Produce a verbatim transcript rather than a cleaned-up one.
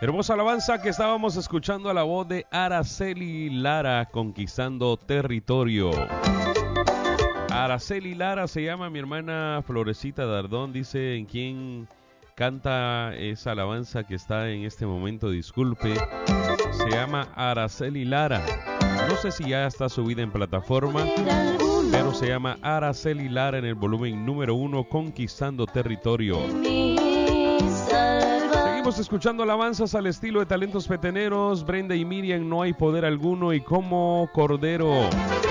Hermosa alabanza que estábamos escuchando a la voz de Araceli Lara, Conquistando Territorio. Araceli Lara se llama mi hermana Florecita Dardón, dice en quién canta esa alabanza que está en este momento, disculpe. Se llama Araceli Lara. No sé si ya está subida en plataforma, pero se llama Araceli Lara en el volumen número uno, Conquistando Territorio. Seguimos escuchando alabanzas al estilo de Talentos Peteneros, Brenda y Miriam, No hay poder alguno y como Cordero.